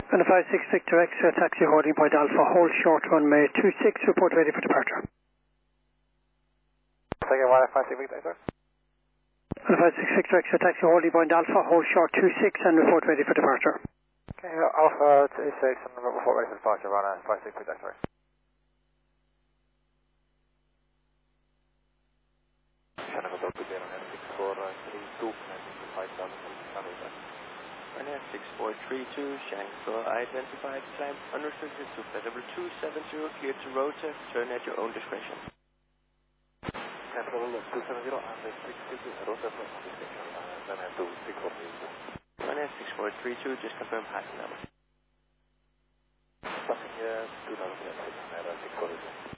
And 56 Victor X-ray taxi holding point Alpha, hold short runway 26, report ready for departure. Second 156 Victor X-ray. And 56 Victor X-ray taxi holding point Alpha, hold short 26 and report ready for departure. Okay, Alpha 26 and report ready for departure, run 56 Victor X-ray. Ryanair 6432, Shanghai identified, climb unrestricted to flight level 270, cleared to rotor, turn at your own discretion. Cancel 270 and 662, rotor for discretion, then I do 642. Ryanair 6432, just confirm passing number. Passing 2006, 642.